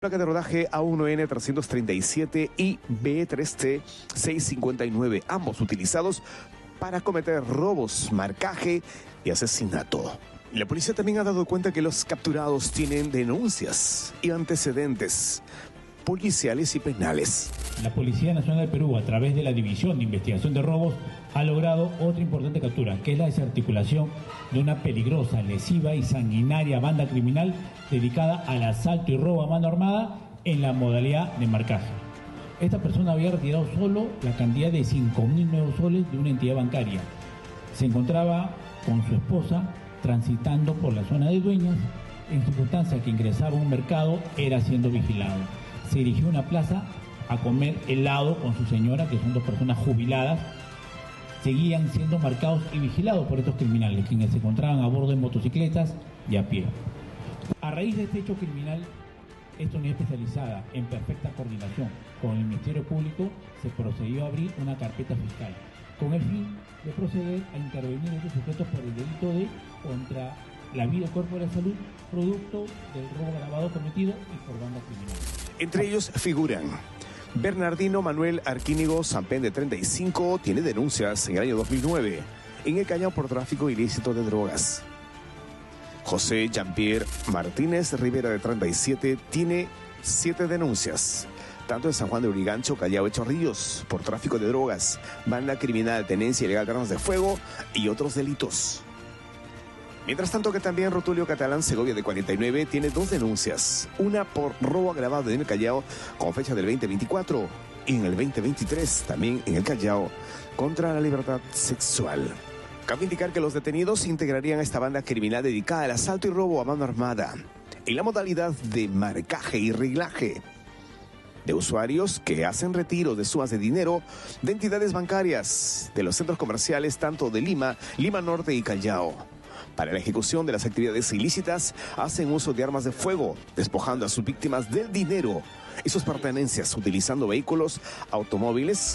Placa de rodaje A1N337 y B3T659, ambos utilizados para cometer robos, marcaje y asesinato. La policía también ha dado cuenta que los capturados tienen denuncias y antecedentes policiales y penales. La Policía Nacional del Perú, a través de la División de Investigación de Robos, ha logrado otra importante captura, que es la desarticulación de una peligrosa, lesiva y sanguinaria banda criminal dedicada al asalto y robo a mano armada en la modalidad de marcaje. Esta persona había retirado solo la cantidad de 5.000 nuevos soles de una entidad bancaria. Se encontraba con su esposa transitando por la zona de Dueñas, en circunstancia que ingresaba a un mercado, era siendo vigilado. Se dirigió a una plaza a comer helado con su señora, que son dos personas jubiladas. Seguían siendo marcados y vigilados por estos criminales, quienes se encontraban a bordo de motocicletas y a pie. A raíz de este hecho criminal, esta unidad especializada en perfecta coordinación con el Ministerio Público se procedió a abrir una carpeta fiscal, con el fin de proceder a intervenir en estos sujetos por el delito de contra la vida y cuerpo de la salud, producto del robo agravado cometido y por banda criminal. Entre ellos figuran Bernardino Manuel Arquínigo Sampen, de 35, tiene denuncias en el año 2009 en el Callao por tráfico ilícito de drogas. José Jean-Pierre Martínez Rivera, de 37, tiene 7 denuncias, tanto en San Juan de Urigancho, Callao y Chorrillos, por tráfico de drogas, banda criminal, tenencia ilegal de armas de fuego y otros delitos. Mientras tanto que también Rutulio Catalán Segovia, de 49, tiene 2 denuncias, una por robo agravado en el Callao con fecha del 2024 y en el 2023 también en el Callao contra la libertad sexual. Cabe indicar que los detenidos integrarían esta banda criminal dedicada al asalto y robo a mano armada en la modalidad de marcaje y reglaje de usuarios que hacen retiro de sumas de dinero de entidades bancarias de los centros comerciales tanto de Lima, Lima Norte y Callao. Para la ejecución de las actividades ilícitas, hacen uso de armas de fuego, despojando a sus víctimas del dinero y sus pertenencias, utilizando vehículos automóviles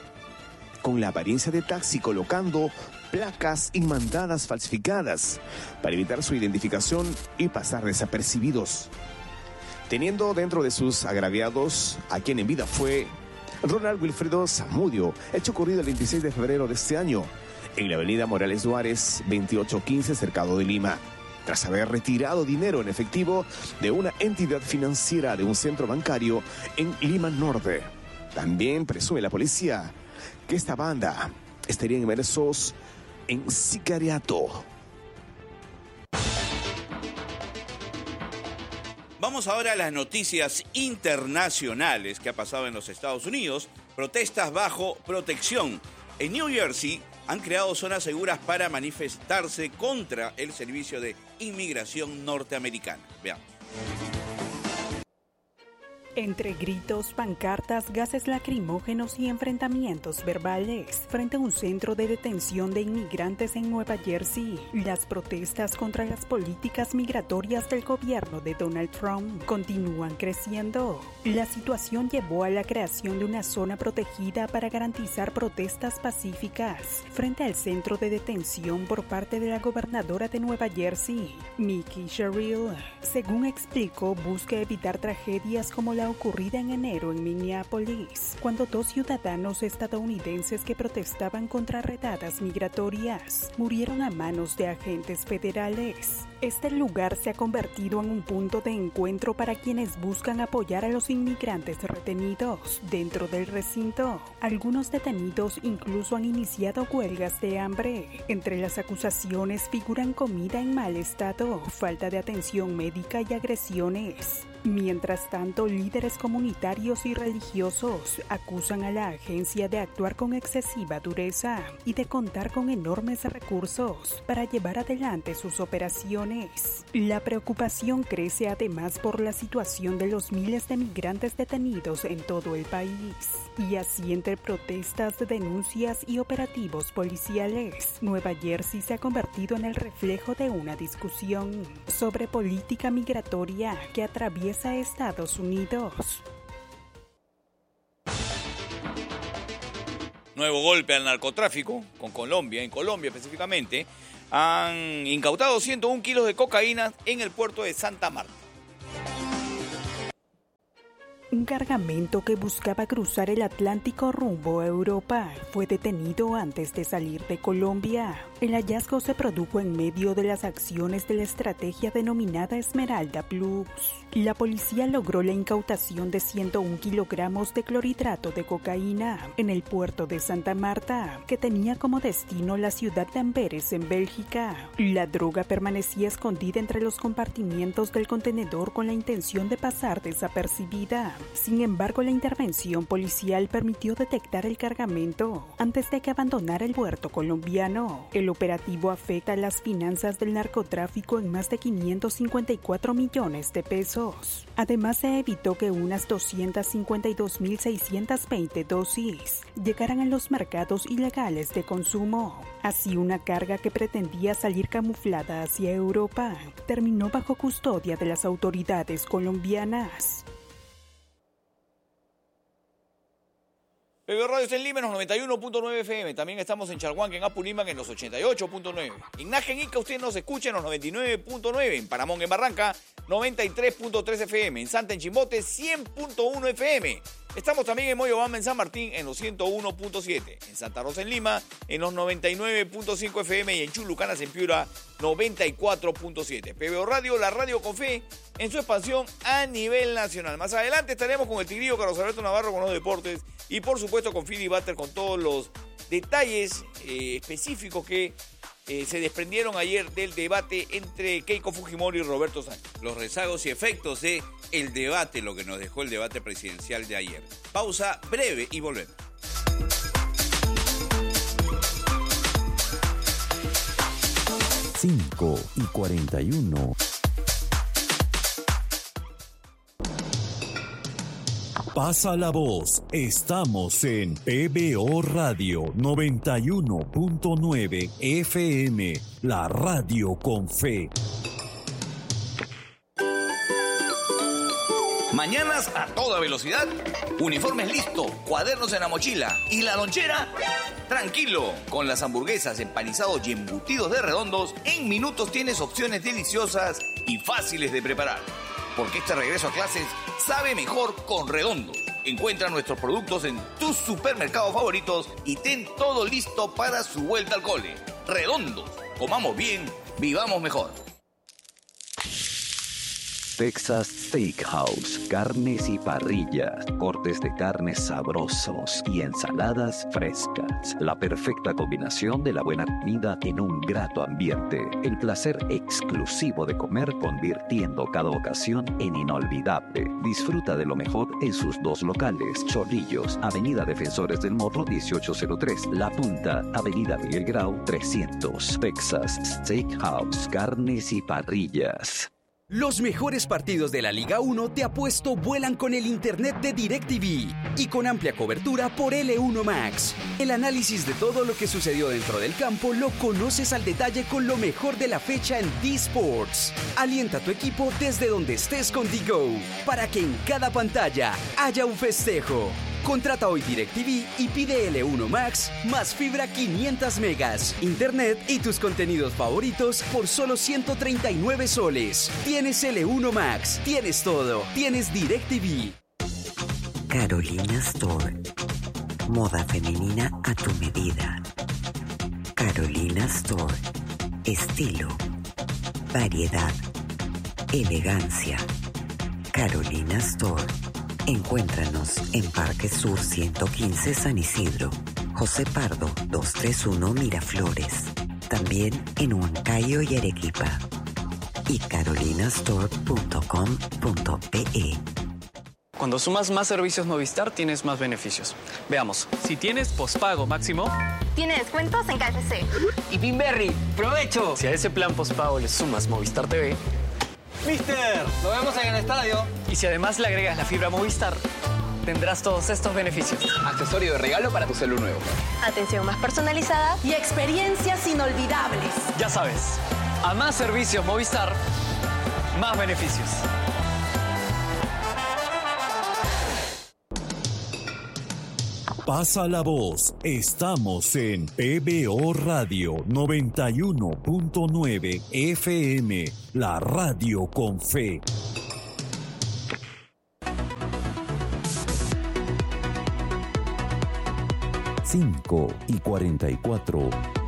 con la apariencia de taxi, colocando placas imantadas falsificadas para evitar su identificación y pasar desapercibidos. Teniendo dentro de sus agraviados a quien en vida fue Ronald Wilfredo Zamudio, hecho ocurrido el 26 de febrero de este año, en la avenida Morales Duárez, 2815, cercado de Lima, tras haber retirado dinero en efectivo de una entidad financiera de un centro bancario en Lima Norte. También presume la policía que esta banda estaría inmersos en sicariato. Vamos ahora a las noticias internacionales que ha pasado en los Estados Unidos. Protestas bajo protección. En New Jersey han creado zonas seguras para manifestarse contra el Servicio de Inmigración norteamericano. Veamos. Entre gritos, pancartas, gases lacrimógenos y enfrentamientos verbales, frente a un centro de detención de inmigrantes en Nueva Jersey, las protestas contra las políticas migratorias del gobierno de Donald Trump continúan creciendo. La situación llevó a la creación de una zona protegida para garantizar protestas pacíficas frente al centro de detención por parte de la gobernadora de Nueva Jersey, Nikki Sherrill. Según explicó, busca evitar tragedias como la ocurrida en enero en Minneapolis, cuando 2 ciudadanos estadounidenses que protestaban contra redadas migratorias murieron a manos de agentes federales. Este lugar se ha convertido en un punto de encuentro para quienes buscan apoyar a los inmigrantes retenidos dentro del recinto. Algunos detenidos incluso han iniciado huelgas de hambre. Entre las acusaciones figuran comida en mal estado, falta de atención médica y agresiones. Mientras tanto, líderes comunitarios y religiosos acusan a la agencia de actuar con excesiva dureza y de contar con enormes recursos para llevar adelante sus operaciones. La preocupación crece además por la situación de los miles de migrantes detenidos en todo el país. Y así, entre protestas, denuncias y operativos policiales, Nueva Jersey se ha convertido en el reflejo de una discusión sobre política migratoria que atraviesa a Estados Unidos. Nuevo golpe al narcotráfico con Colombia. En Colombia específicamente han incautado 101 kilos de cocaína en el puerto de Santa Marta. Un cargamento que buscaba cruzar el Atlántico rumbo a Europa fue detenido antes de salir de Colombia. El hallazgo se produjo en medio de las acciones de la estrategia denominada Esmeralda Plus. La policía logró la incautación de 101 kilogramos de clorhidrato de cocaína en el puerto de Santa Marta, que tenía como destino la ciudad de Amberes, en Bélgica. La droga permanecía escondida entre los compartimientos del contenedor con la intención de pasar desapercibida. Sin embargo, la intervención policial permitió detectar el cargamento antes de que abandonara el puerto colombiano. El operativo afecta a las finanzas del narcotráfico en más de 554 millones de pesos. Además, se evitó que unas 252.620 dosis llegaran a los mercados ilegales de consumo. Así, una carga que pretendía salir camuflada hacia Europa terminó bajo custodia de las autoridades colombianas. PBO Radio está en Lima en los 91.9 FM. También estamos en Chalhuanca, en Apurímac, en los 88.9. En Naja, en Ica, usted nos escucha en los 99.9. En Paramón, en Barranca, 93.3 FM. En Santa, en Chimbote, 100.1 FM. Estamos también en Moyobamba, en San Martín, en los 101.7. En Santa Rosa, en Lima, en los 99.5 FM. Y en Chulucanas, en Piura, 94.7. PBO Radio, la radio con fe, en su expansión a nivel nacional. Más adelante estaremos con el Tigrillo Carlos Alberto Navarro con los deportes y por supuesto con Philly Butter con todos los detalles específicos que se desprendieron ayer del debate entre Keiko Fujimori y Roberto Sánchez. Los rezagos y efectos de el debate, lo que nos dejó el debate presidencial de ayer. Pausa breve y volvemos. Cinco y 41. Pasa la voz. Estamos en PBO Radio 91.9 FM, la radio con fe. Mañanas a toda velocidad, uniformes listo, cuadernos en la mochila y la lonchera. Tranquilo, con las hamburguesas, empanizados y embutidos de Redondos, en minutos tienes opciones deliciosas y fáciles de preparar. Porque este regreso a clases sabe mejor con Redondos. Encuentra nuestros productos en tus supermercados favoritos y ten todo listo para su vuelta al cole. Redondos, comamos bien, vivamos mejor. Texas Steakhouse, carnes y parrillas, cortes de carnes sabrosos y ensaladas frescas. La perfecta combinación de la buena comida en un grato ambiente. El placer exclusivo de comer convirtiendo cada ocasión en inolvidable. Disfruta de lo mejor en sus dos locales. Chorrillos, Avenida Defensores del Morro 1803. La Punta, Avenida Miguel Grau 300. Texas Steakhouse, carnes y parrillas. Los mejores partidos de la Liga 1 de apuesto vuelan con el internet de DirecTV y con amplia cobertura por L1 Max. El análisis de todo lo que sucedió dentro del campo lo conoces al detalle con lo mejor de la fecha en D-Sports. Alienta a tu equipo desde donde estés con D-Go para que en cada pantalla haya un festejo. Contrata hoy DirecTV y pide L1 Max más fibra 500 megas, internet y tus contenidos favoritos por solo 139 soles. Tienes L1 Max, tienes todo, tienes DirecTV. Carolina Store. Moda femenina a tu medida. Carolina Store. Estilo, variedad, elegancia. Carolina Store. Encuéntranos en Parque Sur 115 San Isidro, José Pardo 231 Miraflores, también en Huancayo y Arequipa, y carolinastore.com.pe. Cuando sumas más servicios Movistar, tienes más beneficios. Veamos, si tienes pospago máximo... Tiene descuentos en KFC. Y Pinberry, ¡provecho! Si a ese plan pospago le sumas Movistar TV... ¡Mister! ¡Nos vemos en el estadio! Y si además le agregas la fibra Movistar, tendrás todos estos beneficios. Accesorio de regalo para tu celu nuevo. Atención más personalizada y experiencias inolvidables. Ya sabes, a más servicios Movistar, más beneficios. Pasa la voz. Estamos en PBO Radio 91.9 FM, la radio con fe. 5:44.